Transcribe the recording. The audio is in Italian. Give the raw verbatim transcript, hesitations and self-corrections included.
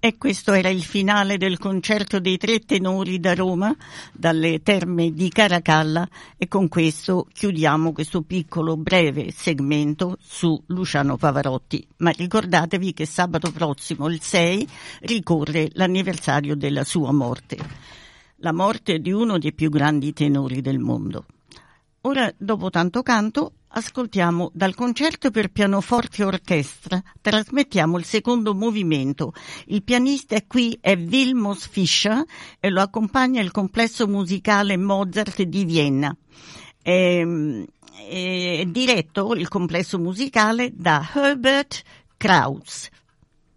E questo era il finale del concerto dei tre tenori da Roma, dalle Terme di Caracalla, e con questo chiudiamo questo piccolo breve segmento su Luciano Pavarotti. Ma ricordatevi che sabato prossimo, il sei, ricorre l'anniversario della sua morte, la morte di uno dei più grandi tenori del mondo. Ora, dopo tanto canto, ascoltiamo dal concerto per pianoforte e orchestra, trasmettiamo il secondo movimento. Il pianista qui è Vilmos Fischer e lo accompagna il complesso musicale Mozart di Vienna. È, è diretto il complesso musicale da Herbert Kraus.